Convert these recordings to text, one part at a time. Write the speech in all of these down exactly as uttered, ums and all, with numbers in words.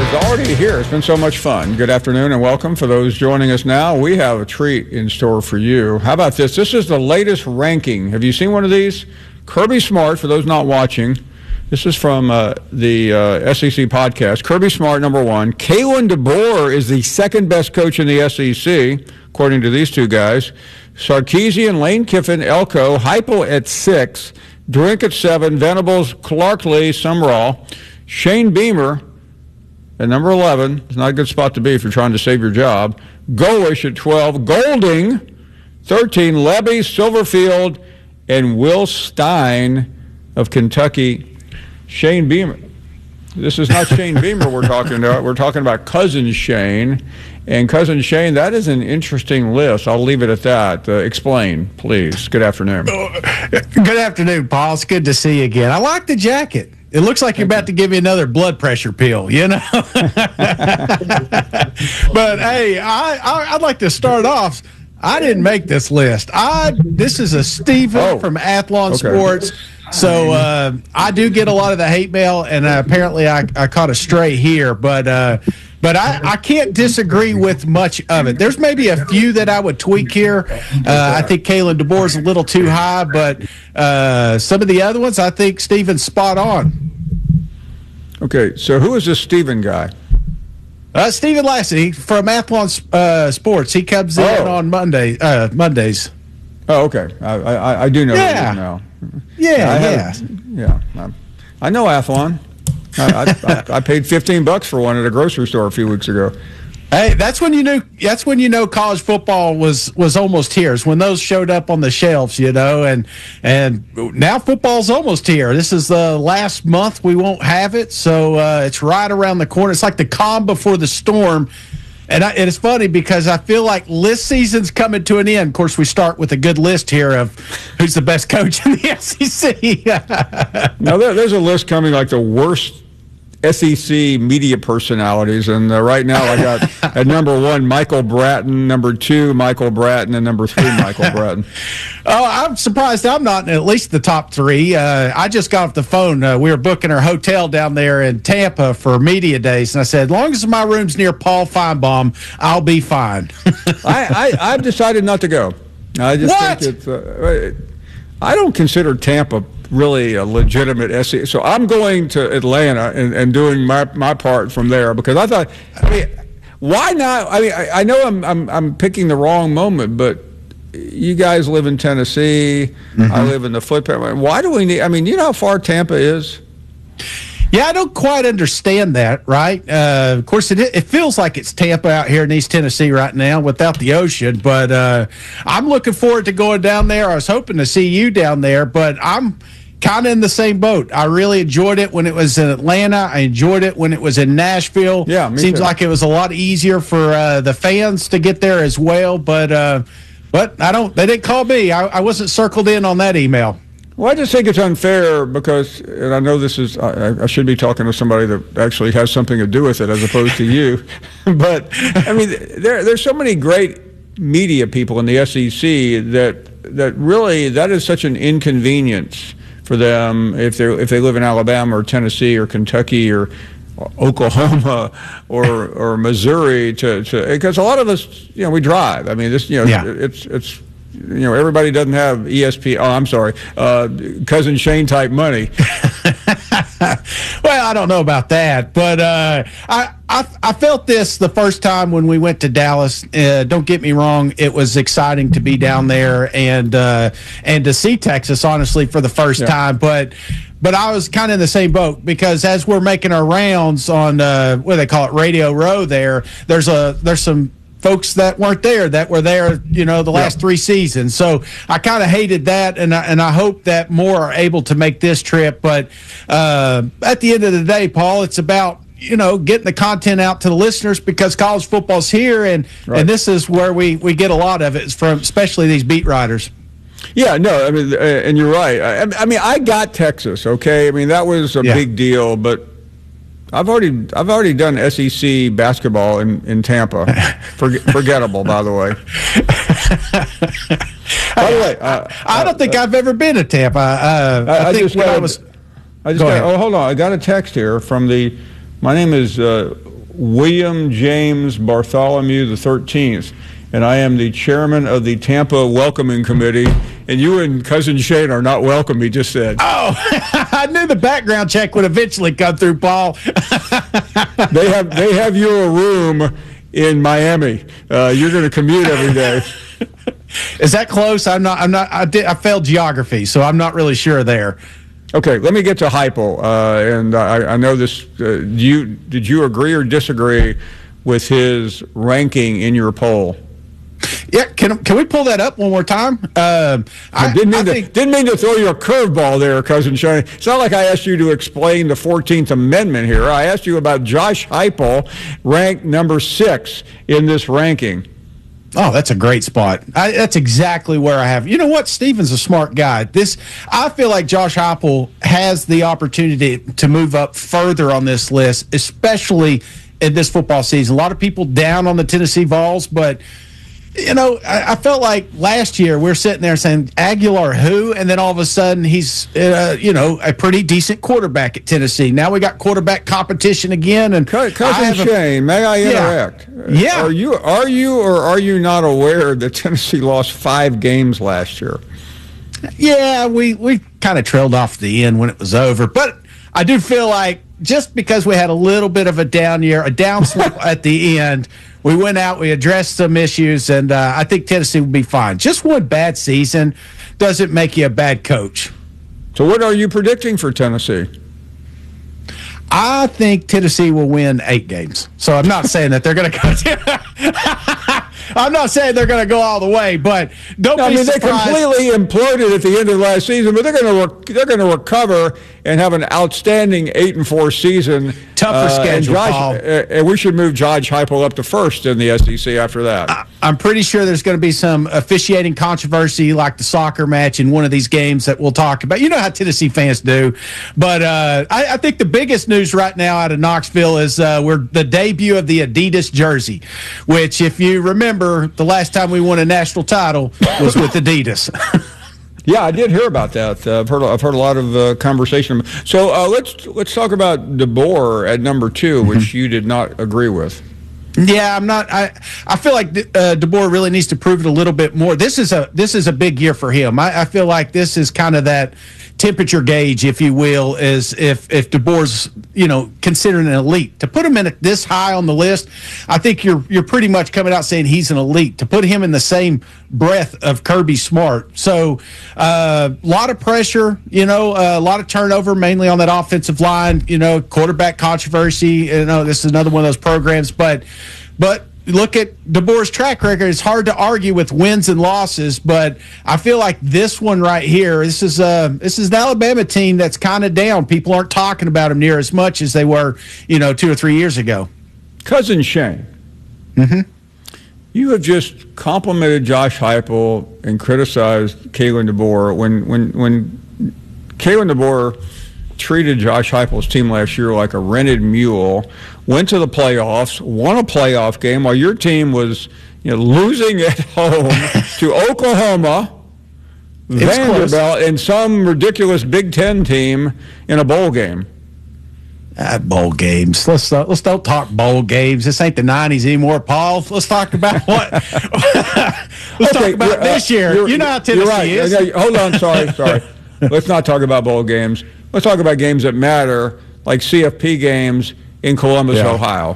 is already here. It's been so much fun. Good afternoon and welcome. For those joining us now, we have a treat in store for you. How about this? This is the latest ranking. Have you seen one of these? Kirby Smart, for those not watching. This is from uh, the uh, S E C podcast. Kirby Smart, number one. Kalen DeBoer is the second best coach in the S E C, according to these two guys. Sarkisian, Lane Kiffin, Elko, Heupel at six, Drink at seven, Venables, Clarkley, Sumrall, Shane Beamer at number eleven. It's not a good spot to be if you're trying to save your job. Golish at twelve, Golding, thirteen, Levy, Silverfield, and Will Stein of Kentucky. Shane Beamer. This is not Shane Beamer we're talking about. We're talking about Cousin Shane. And Cousin Shane, that is an interesting list. I'll leave it at that. Uh, explain, please. Good afternoon. Good afternoon, Paul. It's good to see you again. I like the jacket. It looks like you're about to give me another blood pressure pill, you know? But, hey, I, I, I'd like to start off. I didn't make this list. I This is a Steven oh, from Athlon okay. Sports. So uh, I do get a lot of the hate mail, and uh, apparently I, I caught a stray here. But uh, but I, I can't disagree with much of it. There's maybe a few that I would tweak here. Uh, I think Kalen DeBoer is a little too high, but uh, some of the other ones I think Steven's spot on. Okay, so who is this Steven guy? Uh, Steven Lassie from Athlon uh, Sports. He comes in oh. on Monday, uh, Mondays. Oh, okay. I, I, I do know yeah. that now. Yeah, I yeah. Yeah. I, I know Athlon. I, I, I paid fifteen bucks for one at a grocery store a few weeks ago. Hey, that's when you knew. That's when you know college football was was almost here. It's when those showed up on the shelves, you know, and and now football's almost here. This is the last month we won't have it, so uh, it's right around the corner. It's like the calm before the storm. And, I, and it's funny because I feel like list season's coming to an end. Of course, we start with a good list here of who's the best coach in the S E C. Now, there, there's a list coming like the worst S E C media personalities, and uh, right now I got at number one Michael Bratton, number two Michael Bratton, and number three Michael Bratton. Oh, I'm surprised I'm not in at least the top three. Uh, I just got off the phone. Uh, we were booking our hotel down there in Tampa for media days, and I said, as long as my room's near Paul Feinbaum, I'll be fine. I, I I've decided not to go. I just what? think it's. Uh, I don't consider Tampa really a legitimate S E C. So I'm going to Atlanta and, and doing my, my part from there because I thought, I mean, why not? I mean, I, I know I'm, I'm I'm picking the wrong moment, but you guys live in Tennessee. Mm-hmm. I live in the footprint. Why do we need? I mean, you know how far Tampa is? Yeah, I don't quite understand that, right? Uh, of course, it it feels like it's Tampa out here in East Tennessee right now without the ocean, but uh, I'm looking forward to going down there. I was hoping to see you down there, but I'm kind of in the same boat. I really enjoyed it when it was in Atlanta. I enjoyed it when it was in Nashville. Yeah, me Seems too. like it was a lot easier for uh, the fans to get there as well, but uh, but I don't. They didn't call me. I, I wasn't circled in on that email. Well, I just think it's unfair because, and I know this is, I, I should be talking to somebody that actually has something to do with it as opposed to you. But, I mean, there there's so many great media people in the S E C that that really, that is such an inconvenience for them if they if they live in Alabama or Tennessee or Kentucky or Oklahoma or or Missouri to, to because a lot of us, you know, we drive. I mean, this, you know, yeah. it's it's. You know, everybody doesn't have E S P N. Oh, I'm sorry, uh, Cousin Shane type money. Well, I don't know about that, but uh, I, I I felt this the first time when we went to Dallas. Uh, don't get me wrong; it was exciting to be down there and uh, and to see Texas, honestly, for the first yeah. time. But but I was kind of in the same boat because as we're making our rounds on uh, what do they call it, Radio Row, there, there's a there's some folks that weren't there that were there, you know, the last yeah. three seasons. So I kind of hated that, and I, and I hope that more are able to make this trip. But uh, at the end of the day, Paul, it's about, you know, getting the content out to the listeners because college football's here, and right. and this is where we, we get a lot of it from, especially these beat writers. Yeah, no, I mean, uh, and you're right. I, I mean, I got Texas, okay? I mean, that was a yeah. big deal, but I've already I've already done S E C basketball in, in Tampa. Forg- forgettable, by the way. By the way, uh, I don't think uh, I've ever been to Tampa. Uh, I, I, I think just when got I a, was. I just go got, ahead. oh, hold on. I got a text here from the. My name is uh, William James Bartholomew the thirteenth, and I am the chairman of the Tampa Welcoming Committee. And you and Cousin Shane are not welcome, he just said. Oh, I knew the background check would eventually come through, Paul. they have they have you a room in Miami. Uh, you're going to commute every day. Is that close? I'm not. I'm not. I did. I failed geography, so I'm not really sure there. Okay, let me get to Heupel, uh, and I, I know this. Uh, do you did you agree or disagree with his ranking in your poll? Yeah, can can we pull that up one more time? Uh, I, I, didn't, mean I to, think, didn't mean to throw you a curveball there, Cousin Shane. It's not like I asked you to explain the fourteenth Amendment here. I asked you about Josh Heupel, ranked number six in this ranking. Oh, that's a great spot. I, that's exactly where I have. You know what? Steven's a smart guy. This, I feel like Josh Heupel has the opportunity to move up further on this list, especially in this football season. A lot of people down on the Tennessee Vols, but you know, I, I felt like last year we we're sitting there saying Aguilar who, and then all of a sudden he's, uh, you know, a pretty decent quarterback at Tennessee. Now we got quarterback competition again. And Cousin Shane, may I interact? Yeah. yeah. Are you are you or are you not aware that Tennessee lost five games last year? Yeah, we we kind of trailed off the end when it was over, but I do feel like just because we had a little bit of a down year, a down slope at the end. We went out, we addressed some issues, and uh, I think Tennessee will be fine. Just one bad season doesn't make you a bad coach. So what are you predicting for Tennessee? I think Tennessee will win eight games. So I'm not saying that they're going to go I'm not saying they're going to go all the way, but don't no, be I mean, surprised. They completely imploded at the end of last season, but they're going to re- they're going to recover and have an outstanding eight and four season. Tougher uh, schedule, and, Josh, Paul. Uh, and we should move Josh Heupel up to first in the S E C after that. I, I'm pretty sure there's going to be some officiating controversy like the soccer match in one of these games that we'll talk about. You know how Tennessee fans do. But uh, I, I think the biggest news right now out of Knoxville is uh, we're the debut of the Adidas jersey, which, if you remember, the last time we won a national title was with Adidas. Yeah, I did hear about that. Uh, I've heard I've heard a lot of uh, conversation. So uh, let's let's talk about DeBoer at number two, which mm-hmm. you did not agree with. Yeah, I'm not. I I feel like uh, DeBoer really needs to prove it a little bit more. This is a this is a big year for him. I, I feel like this is kind of that temperature gauge, if you will, is if if DeBoer's, you know, considered an elite. To put him in at this high on the list, I think you're you're pretty much coming out saying he's an elite. To put him in the same breath of Kirby Smart, so a uh, lot of pressure, you know, a uh, lot of turnover, mainly on that offensive line. You know, quarterback controversy. You know, this is another one of those programs, but but. Look at DeBoer's track record. It's hard to argue with wins and losses, but I feel like this one right here, this is a this is an Alabama team that's kind of down. People aren't talking about them near as much as they were, you know, two or three years ago. Cousin Shane, mm-hmm. you have just complimented Josh Heupel and criticized Kalen DeBoer when when when Kalen DeBoer treated Josh Heupel's team last year like a rented mule, went to the playoffs, won a playoff game while your team was, you know, losing at home to Oklahoma, Vanderbilt, and some ridiculous Big Ten team in a bowl game. Uh, bowl games. Let's uh, let's don't talk bowl games. This ain't the nineties anymore, Paul. Let's talk about what. let's okay, talk about this uh, year. You know how Tennessee right. is. Okay, hold on. Sorry, sorry. Let's not talk about bowl games. Let's talk about games that matter, like C F P games in Columbus, yeah. Ohio.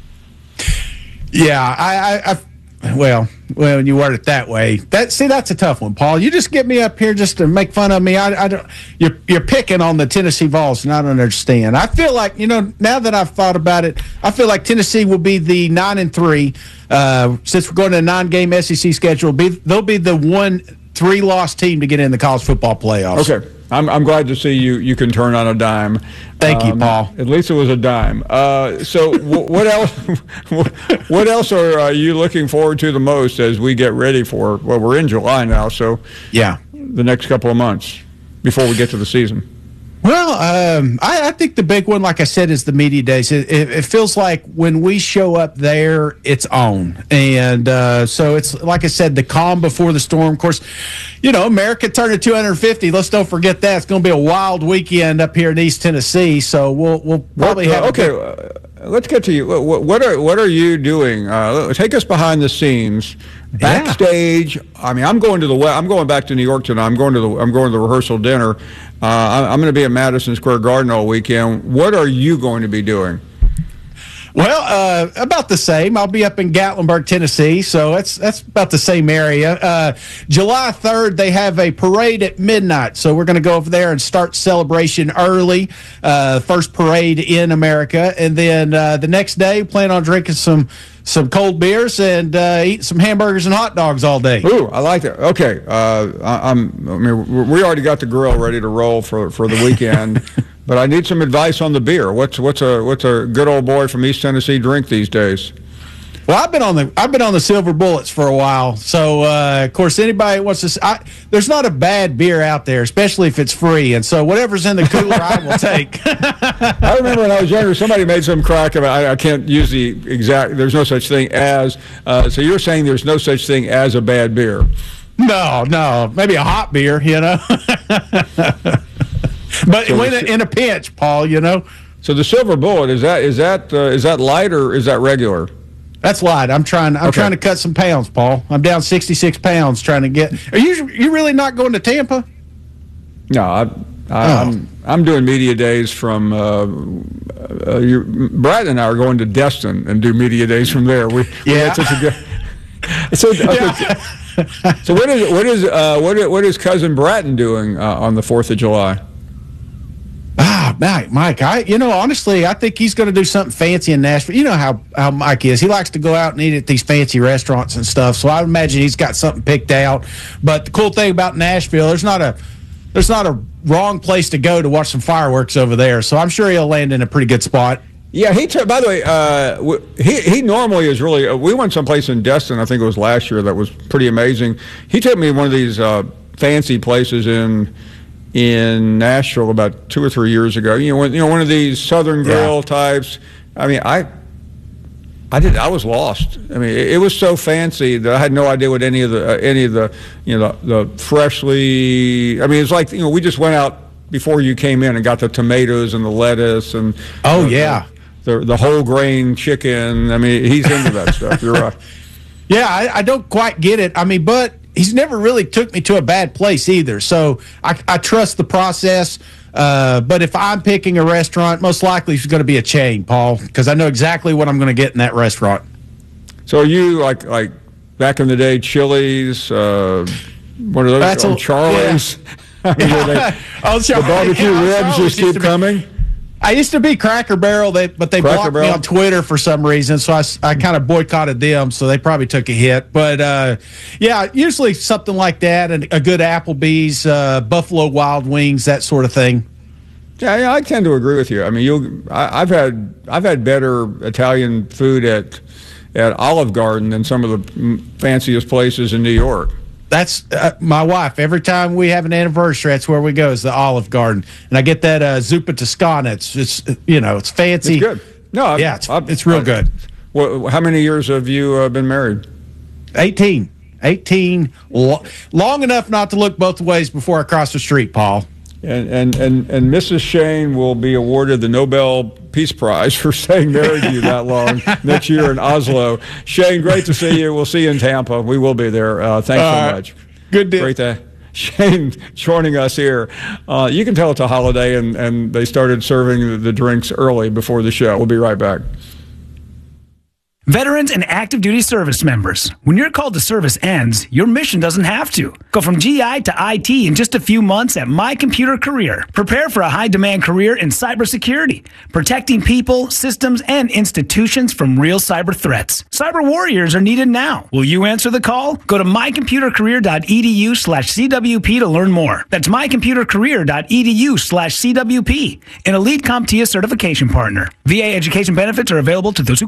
Yeah, I, I, I, well, well, when you word it that way, that see, that's a tough one, Paul. You just get me up here just to make fun of me. I, I don't. You're, you're picking on the Tennessee Vols, and I don't understand. I feel like, you know, now that I've thought about it, I feel like Tennessee will be the nine and three. Uh, since we're going to a nine-game S E C schedule, be they'll be the one three-loss team to get in the college football playoffs. Okay. I'm, I'm glad to see you you can turn on a dime. Thank um, you, Paul. At least it was a dime. Uh, so w- what else What else are uh, you looking forward to the most as we get ready for, well, we're in July now, so yeah, the next couple of months before we get to the season? Well, um, I, I think the big one, like I said, is the media days. It, it, it feels like when we show up there, it's on. And uh, so it's, like I said, the calm before the storm. Of course, you know, America turned to two hundred fifty. Let's don't forget that. It's going to be a wild weekend up here in East Tennessee. So we'll we'll probably what, have uh, okay. A good, uh, let's get to you. What, what are what are you doing? Uh, take us behind the scenes, backstage. Yeah. I mean, I'm going to the I'm going back to New York tonight. I'm going to the I'm going to the rehearsal dinner. Uh, I'm going to be at Madison Square Garden all weekend. What are you going to be doing? Well, uh, about the same. I'll be up in Gatlinburg, Tennessee, so that's that's about the same area. Uh, July third, they have a parade at midnight, so we're going to go over there and start celebration early. Uh, first parade in America, and then uh, the next day, plan on drinking some some cold beers and uh, eating some hamburgers and hot dogs all day. Ooh, I like that. Okay, uh, I, I'm. I mean, we already got the grill ready to roll for for the weekend. But I need some advice on the beer. What's what's a what's a good old boy from East Tennessee drink these days? Well, I've been on the I've been on the Silver Bullets for a while. So uh, of course, anybody wants to. I, there's not a bad beer out there, especially if it's free. And so whatever's in the cooler, I will take. I remember when I was younger, somebody made some crack about. I, I can't use the exact. There's no such thing as. Uh, so you're saying there's no such thing as a bad beer? No, no, maybe a hot beer, you know. But so when, in a pinch, Paul, you know. So the Silver Bullet, is that is that uh, is that light or is that regular? That's light. I'm trying. I'm okay. trying to cut some pounds, Paul. I'm down sixty-six pounds trying to get. Are you you really not going to Tampa? No, I, I, oh. I'm I'm doing media days from. Uh, uh, you, Brad and I are going to Destin and do media days from there. We yeah. We had such a good. So, okay, yeah. so what is what is uh, what is, what is cousin Bratton doing uh, on the Fourth of July? Ah, Mike, Mike, I you know honestly, I think he's going to do something fancy in Nashville. You know how how Mike is; he likes to go out and eat at these fancy restaurants and stuff. So I imagine he's got something picked out. But the cool thing about Nashville, there's not a there's not a wrong place to go to watch some fireworks over there. So I'm sure he'll land in a pretty good spot. Yeah, he. T- by the way, uh, he he normally is really. Uh, we went someplace in Destin, I think it was last year, that was pretty amazing. He took me to one of these uh, fancy places in. in Nashville about two or three years ago. You know, when, you know, one of these Southern Grill yeah. types. I mean, I, I did. I was lost. I mean, it, it was so fancy that I had no idea what any of the uh, any of the you know the, the freshly. I mean, it's like you know we just went out before you came in and got the tomatoes and the lettuce and. Oh uh, yeah. The, the the whole grain chicken. I mean, he's into that stuff. You're right. Yeah, I, I don't quite get it. I mean, but. He's never really took me to a bad place either, so I, I trust the process. Uh, but if I'm picking a restaurant, most likely it's going to be a chain, Paul, because I know exactly what I'm going to get in that restaurant. So are you like like back in the day, Chili's, uh, what are those? That's oh, a, Charlie's. Yeah. I mean, they, oh, the barbecue yeah, ribs just keep coming. I used to be Cracker Barrel, they, but they Cracker blocked Barrel. me on Twitter for some reason, so I, I kind of boycotted them, so they probably took a hit. But, uh, yeah, usually something like that, and a good Applebee's, uh, Buffalo Wild Wings, that sort of thing. Yeah, yeah, I tend to agree with you. I mean, you, I've had I've had better Italian food at at Olive Garden than some of the fanciest places in New York. That's uh, my wife. Every time we have an anniversary, that's where we go, is the Olive Garden. And I get that uh, Zuppa Toscana. It's just, you know, it's fancy. It's good. No, I've, yeah, it's, I've, it's real I've, good. Well, how many years have you uh, been married? eighteen. eighteen. Lo- long enough not to look both ways before I cross the street, Paul. And, and, and, and Missus Shane will be awarded the Nobel Peace Prize for staying married to you that long next year in Oslo. Shane, great to see you. We'll see you in Tampa. We will be there. Uh, thanks uh, so much. Good deal. Great to Shane joining us here. Uh, you can tell it's a holiday, and, and they started serving the, the drinks early before the show. We'll be right back. Veterans and active duty service members, when your call to service ends, your mission doesn't have to. Go from G I to I T in just a few months at My Computer Career. Prepare for a high-demand career in cybersecurity, protecting people, systems, and institutions from real cyber threats. Cyber warriors are needed now. Will you answer the call? Go to mycomputercareer.edu slash CWP to learn more. That's mycomputercareer.edu slash CWP, an elite CompTIA certification partner. V A education benefits are available to those who